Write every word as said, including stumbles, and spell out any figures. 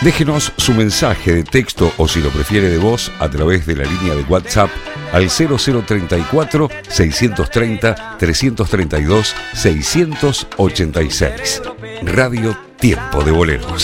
Déjenos su mensaje de texto o, si lo prefiere, de voz a través de la línea de WhatsApp al cero cero treinta y cuatro, seiscientos treinta, trescientos treinta y dos, seiscientos ochenta y seis. Radio Tiempo de Boleros.